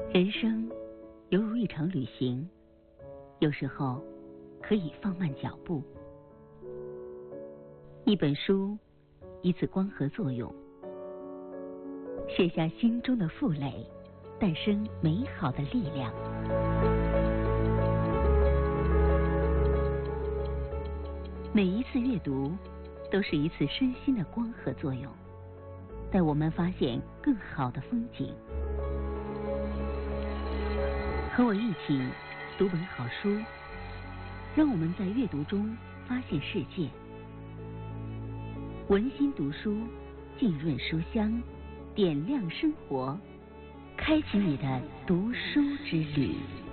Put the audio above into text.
人生犹如一场旅行，有时候可以放慢脚步。一本书，一次光合作用，卸下心中的负累，诞生美好的力量。每一次阅读都是一次身心的光合作用，带我们发现更好的风景。和我一起读本好书，让我们在阅读中发现世界。文心读书，浸润书香，点亮生活，开启你的读书之旅。